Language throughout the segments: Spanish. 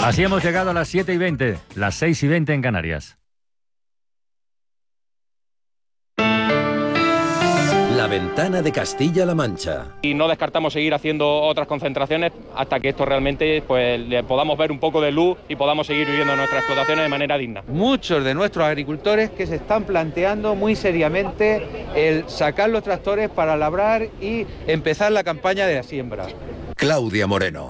Así hemos llegado a las 7:20, las 6:20 en Canarias. La ventana de Castilla-La Mancha. Y no descartamos seguir haciendo otras concentraciones hasta que esto realmente le podamos ver un poco de luz y podamos seguir viviendo nuestras explotaciones de manera digna. Muchos de nuestros agricultores que se están planteando muy seriamente el sacar los tractores para labrar y empezar la campaña de la siembra. Claudia Moreno.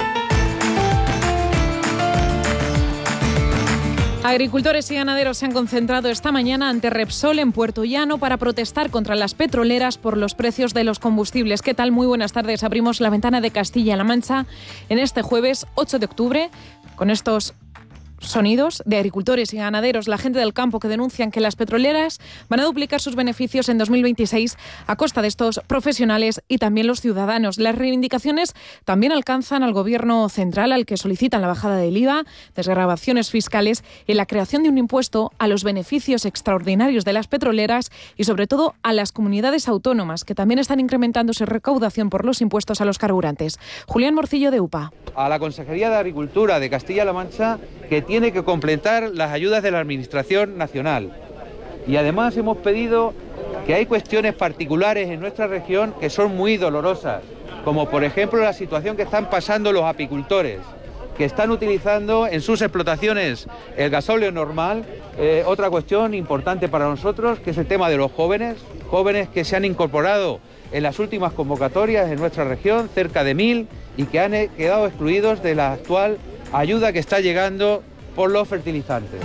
Agricultores y ganaderos se han concentrado esta mañana ante Repsol en Puerto Llano para protestar contra las petroleras por los precios de los combustibles. ¿Qué tal? Muy buenas tardes. Abrimos la ventana de Castilla-La Mancha en este jueves 8 de octubre con estos sonidos de agricultores y ganaderos, la gente del campo que denuncian que las petroleras van a duplicar sus beneficios en 2026 a costa de estos profesionales y también los ciudadanos. Las reivindicaciones también alcanzan al Gobierno central, al que solicitan la bajada del IVA, desgravaciones fiscales y la creación de un impuesto a los beneficios extraordinarios de las petroleras y sobre todo a las comunidades autónomas, que también están incrementando su recaudación por los impuestos a los carburantes. Julián Morcillo, de UPA. A la Consejería de Agricultura de Castilla-La Mancha, que tiene que completar las ayudas de la Administración Nacional. Y además hemos pedido que hay cuestiones particulares en nuestra región que son muy dolorosas, como por ejemplo la situación que están pasando los apicultores, que están utilizando en sus explotaciones el gasóleo normal. Otra cuestión importante para nosotros, que es el tema de los jóvenes que se han incorporado en las últimas convocatorias en nuestra región, cerca de 1.000, y que han quedado excluidos de la actual ayuda que está llegando por los fertilizantes.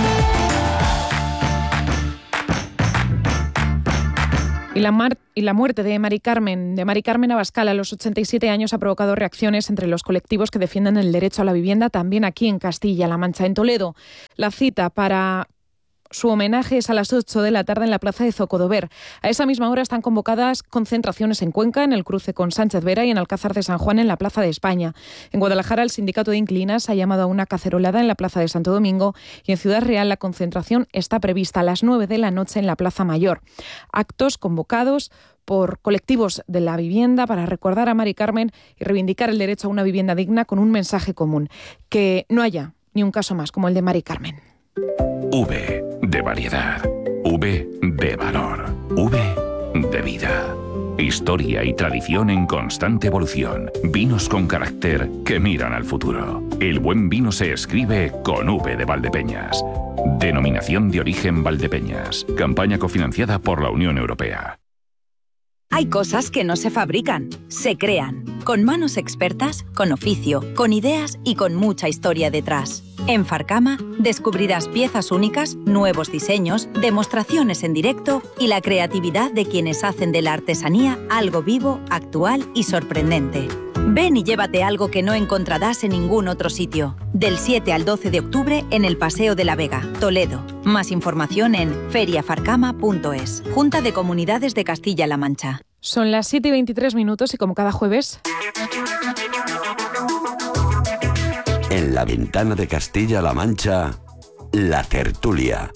Y la muerte de Mari Carmen Abascal a los 87 años ha provocado reacciones entre los colectivos que defienden el derecho a la vivienda, también aquí en Castilla-La Mancha. En Toledo, la cita para su homenaje es a las 8 de la tarde en la plaza de Zocodover. A esa misma hora están convocadas concentraciones en Cuenca, en el cruce con Sánchez Vera y en Alcázar de San Juan, en la Plaza de España. En Guadalajara, el sindicato de inquilinas ha llamado a una cacerolada en la Plaza de Santo Domingo y en Ciudad Real la concentración está prevista a las 9 de la noche en la Plaza Mayor. Actos convocados por colectivos de la vivienda para recordar a Mari Carmen y reivindicar el derecho a una vivienda digna con un mensaje común: que no haya ni un caso más como el de Mari Carmen. V de variedad, V de valor, V de vida. Historia y tradición en constante evolución. Vinos con carácter que miran al futuro. El buen vino se escribe con V de Valdepeñas. Denominación de origen Valdepeñas. Campaña cofinanciada por la Unión Europea. Hay cosas que no se fabrican, se crean. Con manos expertas, con oficio, con ideas y con mucha historia detrás. En Farcama descubrirás piezas únicas, nuevos diseños, demostraciones en directo y la creatividad de quienes hacen de la artesanía algo vivo, actual y sorprendente. Ven y llévate algo que no encontrarás en ningún otro sitio. Del 7 al 12 de octubre en el Paseo de la Vega, Toledo. Más información en feriafarcama.es. Junta de Comunidades de Castilla-La Mancha. Son las 7:23 y como cada jueves... En la ventana de Castilla-La Mancha, la tertulia.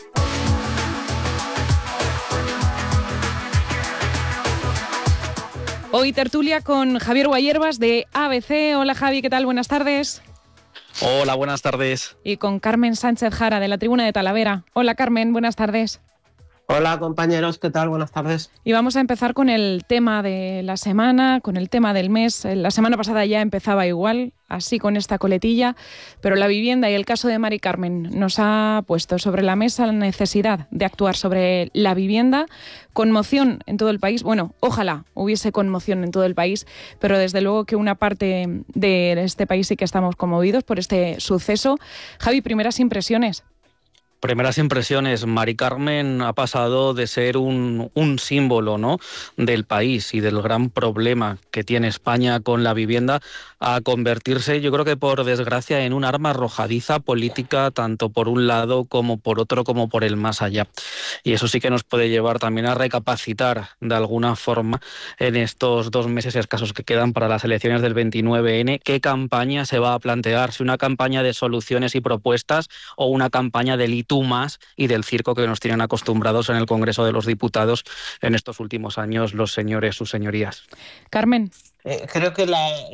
Hoy tertulia con Javier Guayerbas de ABC. Hola Javi, ¿qué tal? Buenas tardes. Hola, buenas tardes. Y con Carmen Sánchez Jara de la Tribuna de Talavera. Hola Carmen, buenas tardes. Hola compañeros, ¿qué tal? Buenas tardes. Y vamos a empezar con el tema de la semana, con el tema del mes. La semana pasada ya empezaba igual, así con esta coletilla, pero la vivienda y el caso de Mari Carmen nos ha puesto sobre la mesa la necesidad de actuar sobre la vivienda. Conmoción en todo el país. Bueno, ojalá hubiese conmoción en todo el país, pero desde luego que una parte de este país sí que estamos conmovidos por este suceso. Javi, primeras impresiones. Primeras impresiones, Mari Carmen ha pasado de ser un símbolo, ¿no?, del país y del gran problema que tiene España con la vivienda a convertirse, yo creo que por desgracia, en un arma arrojadiza política, tanto por un lado como por otro, como por el más allá. Y eso sí que nos puede llevar también a recapacitar de alguna forma en estos 2 meses escasos que quedan para las elecciones del 29N, qué campaña se va a plantear, si una campaña de soluciones y propuestas o una campaña de tú más y del circo que nos tienen acostumbrados en el Congreso de los Diputados en estos últimos años los señores, sus señorías. Carmen. Creo que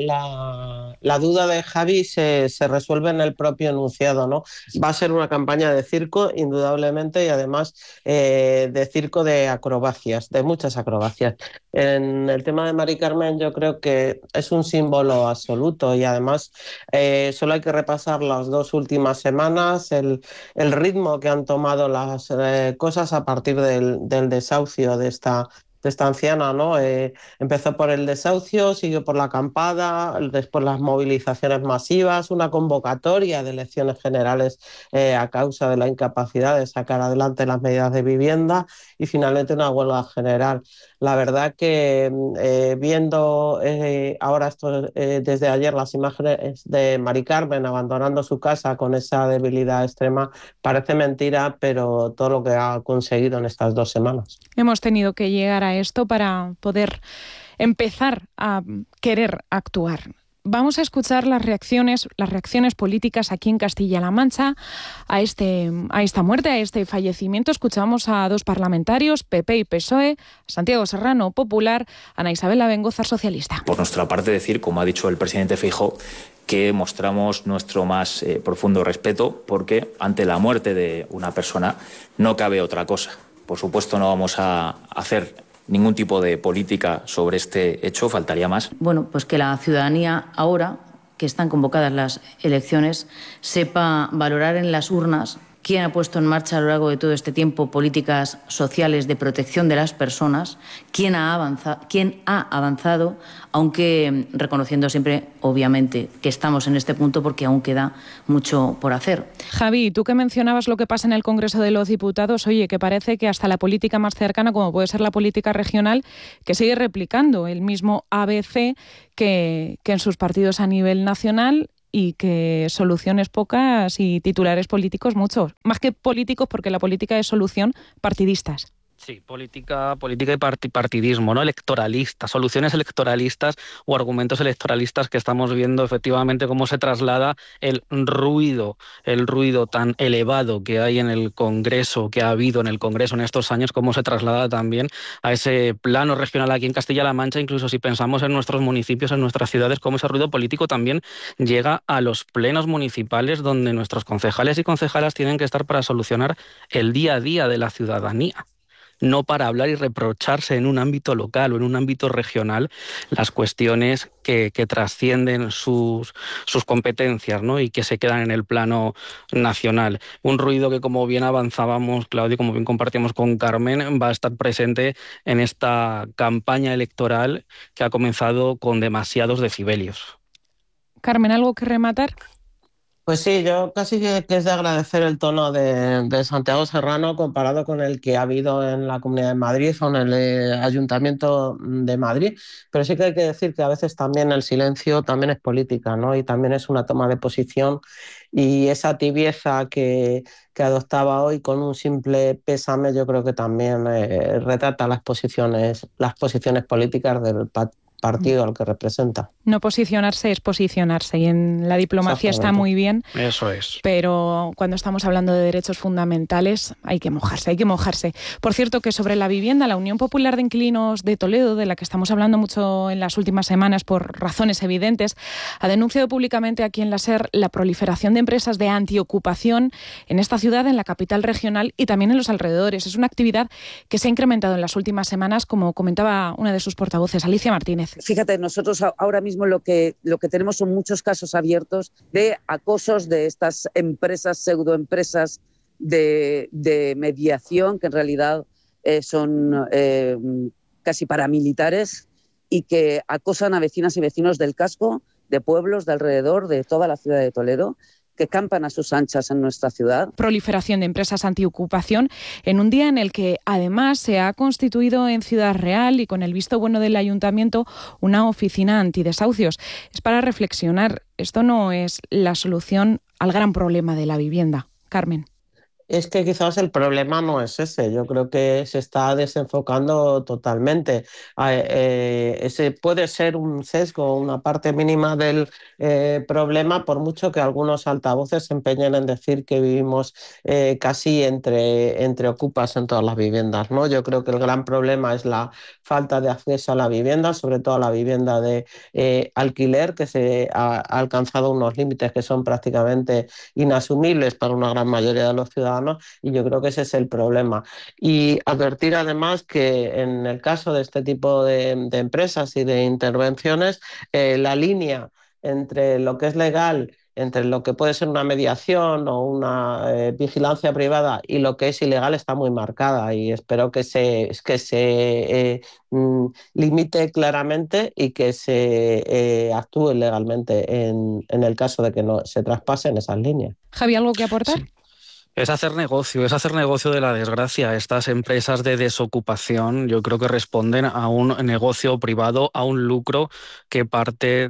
la duda de Javi se resuelve en el propio enunciado, ¿no? Va a ser una campaña de circo, indudablemente, y además de circo de acrobacias, de muchas acrobacias. En el tema de Mari Carmen yo creo que es un símbolo absoluto y además solo hay que repasar las 2 últimas semanas, el ritmo que han tomado las cosas a partir del desahucio de esta anciana, ¿no? Empezó por el desahucio, siguió por la acampada, después las movilizaciones masivas, una convocatoria de elecciones generales a causa de la incapacidad de sacar adelante las medidas de vivienda y finalmente una huelga general. La verdad que viendo ahora desde ayer las imágenes de Mari Carmen abandonando su casa con esa debilidad extrema, parece mentira, pero todo lo que ha conseguido en estas 2 semanas. Hemos tenido que llegar a esto para poder empezar a querer actuar. Vamos a escuchar las reacciones políticas aquí en Castilla-La Mancha a esta muerte, a este fallecimiento. Escuchamos a 2 parlamentarios, PP y PSOE, Santiago Serrano, Popular, Ana Isabel Abengoza, Socialista. Por nuestra parte, decir, como ha dicho el presidente Feijóo, que mostramos nuestro más profundo respeto porque ante la muerte de una persona no cabe otra cosa. Por supuesto, no vamos a hacer ningún tipo de política sobre este hecho, faltaría más. Bueno, pues que la ciudadanía ahora, que están convocadas las elecciones, sepa valorar en las urnas quién ha puesto en marcha a lo largo de todo este tiempo políticas sociales de protección de las personas, quién ha avanzado, aunque reconociendo siempre, obviamente, que estamos en este punto porque aún queda mucho por hacer. Javi, tú que mencionabas lo que pasa en el Congreso de los Diputados, oye, que parece que hasta la política más cercana, como puede ser la política regional, que sigue replicando el mismo ABC que en sus partidos a nivel nacional, y que soluciones pocas y titulares políticos muchos. Más que políticos, porque la política es solución, partidistas. Sí, política y partidismo, ¿no? Electoralista, soluciones electoralistas o argumentos electoralistas que estamos viendo efectivamente cómo se traslada el ruido tan elevado que hay en el Congreso, que ha habido en el Congreso en estos años, cómo se traslada también a ese plano regional aquí en Castilla-La Mancha, incluso si pensamos en nuestros municipios, en nuestras ciudades, cómo ese ruido político también llega a los plenos municipales donde nuestros concejales y concejalas tienen que estar para solucionar el día a día de la ciudadanía. No para hablar y reprocharse en un ámbito local o en un ámbito regional las cuestiones que trascienden sus competencias, ¿no? Y que se quedan en el plano nacional. Un ruido que, como bien avanzábamos, Claudio, como bien compartíamos con Carmen, va a estar presente en esta campaña electoral que ha comenzado con demasiados decibelios. Carmen, ¿algo que rematar? Pues sí, yo casi que es de agradecer el tono de Santiago Serrano comparado con el que ha habido en la Comunidad de Madrid o en el Ayuntamiento de Madrid, pero sí que hay que decir que a veces también el silencio también es política, ¿no? Y también es una toma de posición, y esa tibieza que adoptaba hoy con un simple pésame yo creo que también retrata las posiciones políticas del partido al que representa. No posicionarse es posicionarse, y en la diplomacia está muy bien. Eso es. Pero cuando estamos hablando de derechos fundamentales hay que mojarse. Por cierto, que sobre la vivienda, la Unión Popular de Inquilinos de Toledo, de la que estamos hablando mucho en las últimas semanas por razones evidentes, ha denunciado públicamente aquí en la SER la proliferación de empresas de antiocupación en esta ciudad, en la capital regional y también en los alrededores. Es una actividad que se ha incrementado en las últimas semanas, como comentaba una de sus portavoces, Alicia Martínez. Fíjate, nosotros ahora mismo lo que tenemos son muchos casos abiertos de acosos de estas empresas, pseudoempresas de mediación, que en realidad son casi paramilitares y que acosan a vecinas y vecinos del casco, de pueblos de alrededor, de toda la ciudad de Toledo, que campan a sus anchas en nuestra ciudad. Proliferación de empresas antiocupación en un día en el que además se ha constituido en Ciudad Real y con el visto bueno del ayuntamiento una oficina antidesahucios. Es para reflexionar, esto no es la solución al gran problema de la vivienda. Carmen. es que quizás el problema no es ese. Yo creo que se está desenfocando totalmente. Ese puede ser un sesgo, una parte mínima del problema, por mucho que algunos altavoces se empeñen en decir que vivimos casi entre ocupas en todas las viviendas, ¿no? Yo creo que el gran problema es la falta de acceso a la vivienda, sobre todo a la vivienda de alquiler, que se ha alcanzado unos límites que son prácticamente inasumibles para una gran mayoría de los ciudadanos, y yo creo que ese es el problema. Y advertir además que en el caso de este tipo de empresas y de intervenciones, la línea entre lo que es legal, entre lo que puede ser una mediación o una vigilancia privada y lo que es ilegal está muy marcada, y espero que se limite claramente y que se actúe legalmente en el caso de que no se traspasen esas líneas. Javi, ¿algo que aportar? Sí. Es hacer negocio de la desgracia. Estas empresas de desocupación yo creo que responden a un negocio privado, a un lucro que parte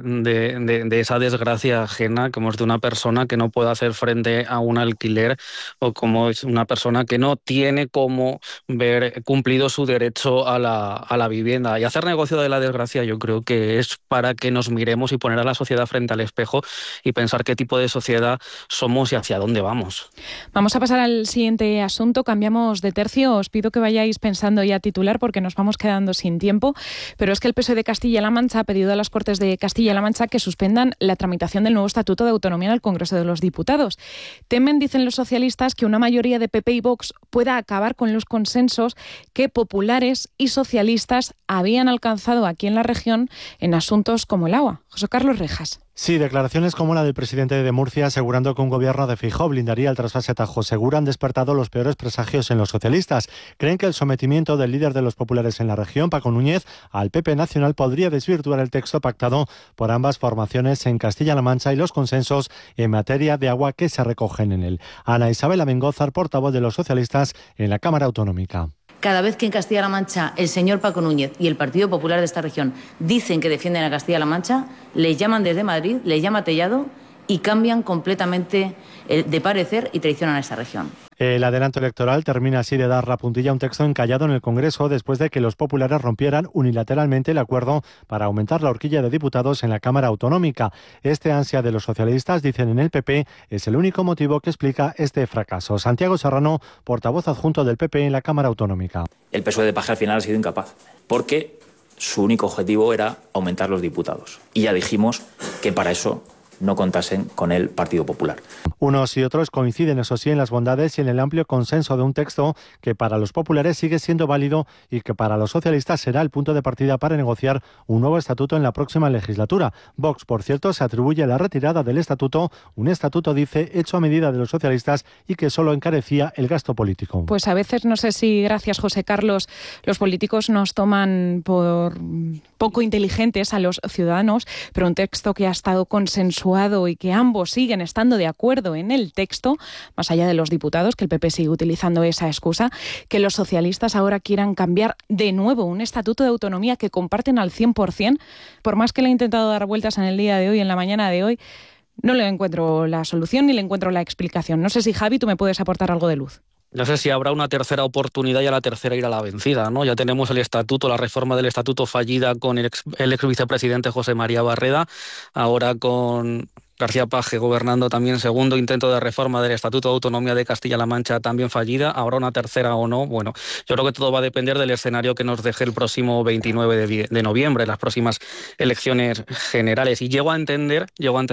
de esa desgracia ajena, como es de una persona que no puede hacer frente a un alquiler, o como es una persona que no tiene cómo ver cumplido su derecho a la vivienda. Y hacer negocio de la desgracia yo creo que es para que nos miremos y poner a la sociedad frente al espejo y pensar qué tipo de sociedad somos y hacia dónde vamos. Vamos a pasar al siguiente asunto, cambiamos de tercio, os pido que vayáis pensando ya titular porque nos vamos quedando sin tiempo, pero es que el PSOE de Castilla-La Mancha ha pedido a las Cortes de Castilla-La Mancha que suspendan la tramitación del nuevo Estatuto de Autonomía en el Congreso de los Diputados. Temen, dicen los socialistas, que una mayoría de PP y Vox pueda acabar con los consensos que populares y socialistas habían alcanzado aquí en la región en asuntos como el agua. José Carlos Rejas. Sí, declaraciones como la del presidente de Murcia asegurando que un gobierno de Feijóo blindaría el trasvase Tajo Segura han despertado los peores presagios en los socialistas. Creen que el sometimiento del líder de los populares en la región, Paco Núñez, al PP nacional podría desvirtuar el texto pactado por ambas formaciones en Castilla-La Mancha y los consensos en materia de agua que se recogen en él. Ana Isabel Amengózar, portavoz de los socialistas en la Cámara Autonómica. Cada vez que en Castilla-La Mancha el señor Paco Núñez y el Partido Popular de esta región dicen que defienden a Castilla-La Mancha, les llaman desde Madrid, les llama Tellado y cambian completamente de parecer y traicionan a esta región. El adelanto electoral termina así de dar la puntilla a un texto encallado en el Congreso después de que los populares rompieran unilateralmente el acuerdo para aumentar la horquilla de diputados en la Cámara Autonómica. Este ansia de los socialistas, dicen en el PP, es el único motivo que explica este fracaso. Santiago Serrano, portavoz adjunto del PP en la Cámara Autonómica. El PSOE de Paje al final ha sido incapaz, porque su único objetivo era aumentar los diputados. Y ya dijimos que para eso no contasen con el Partido Popular. Unos y otros coinciden, eso sí, en las bondades y en el amplio consenso de un texto que para los populares sigue siendo válido y que para los socialistas será el punto de partida para negociar un nuevo estatuto en la próxima legislatura. Vox, por cierto, se atribuye la retirada del estatuto, un estatuto, dice, hecho a medida de los socialistas y que solo encarecía el gasto político. Pues a veces, no sé si, gracias José Carlos, los políticos nos toman por poco inteligentes a los ciudadanos, pero un texto que ha estado consensuado y que ambos siguen estando de acuerdo en el texto, más allá de los diputados, que el PP sigue utilizando esa excusa, que los socialistas ahora quieran cambiar de nuevo un estatuto de autonomía que comparten al 100%, por más que le he intentado dar vueltas en el día de hoy, en la mañana de hoy, no le encuentro la solución ni le encuentro la explicación. No sé si, Javi, tú me puedes aportar algo de luz. No sé si habrá una tercera oportunidad y a la tercera irá la vencida, ¿no? Ya tenemos el estatuto, la reforma del estatuto fallida con el ex vicepresidente José María Barreda, ahora con García Paje gobernando también, segundo intento de reforma del Estatuto de Autonomía de Castilla-La Mancha también fallida, ahora una tercera o no. Bueno, yo creo que todo va a depender del escenario que nos deje el próximo 29 de noviembre, las próximas elecciones generales. Y llego a entender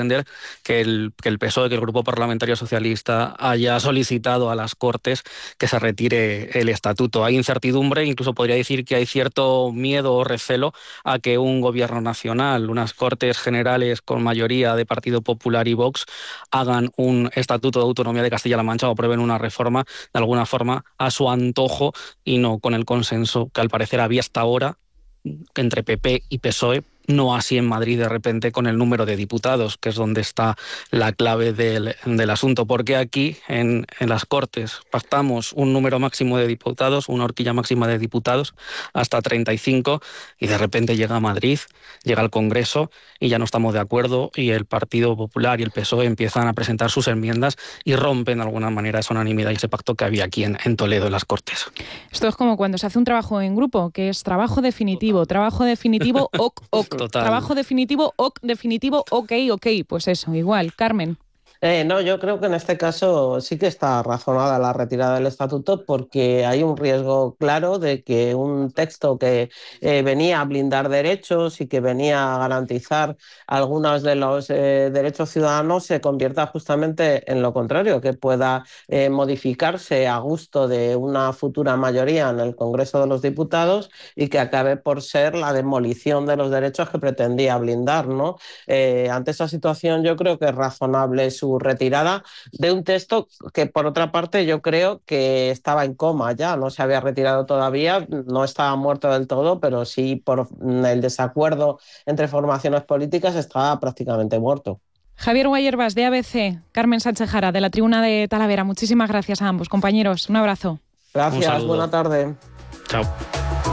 que el PSOE, que el Grupo Parlamentario Socialista haya solicitado a las Cortes que se retire el estatuto. Hay incertidumbre, incluso podría decir que hay cierto miedo o recelo a que un gobierno nacional, unas Cortes Generales con mayoría de Partido Popular y Vox hagan un estatuto de autonomía de Castilla-La Mancha o aprueben una reforma de alguna forma a su antojo y no con el consenso que al parecer había hasta ahora entre PP y PSOE No así en Madrid de repente con el número de diputados, que es donde está la clave del asunto, porque aquí en las Cortes pactamos un número máximo de diputados, una horquilla máxima de diputados, hasta 35, y de repente llega a Madrid, llega al Congreso y ya no estamos de acuerdo, y el Partido Popular y el PSOE empiezan a presentar sus enmiendas y rompen de alguna manera esa unanimidad y ese pacto que había aquí en Toledo, en las Cortes. Esto es como cuando se hace un trabajo en grupo, que es trabajo definitivo, ok, Total. Trabajo definitivo, ok, pues eso, igual. Carmen. No, yo creo que en este caso sí que está razonada la retirada del estatuto, porque hay un riesgo claro de que un texto que venía a blindar derechos y que venía a garantizar algunos de los derechos ciudadanos se convierta justamente en lo contrario, que pueda modificarse a gusto de una futura mayoría en el Congreso de los Diputados y que acabe por ser la demolición de los derechos que pretendía blindar, ¿no? Ante esa situación yo creo que es razonable su retirada de un texto que, por otra parte, yo creo que estaba en coma ya, no se había retirado todavía, no estaba muerto del todo, pero sí por el desacuerdo entre formaciones políticas estaba prácticamente muerto. Javier Guayerbas, de ABC, Carmen Sánchez Jara, de la Tribuna de Talavera. Muchísimas gracias a ambos, compañeros. Un abrazo. Gracias, buena tarde. Chao.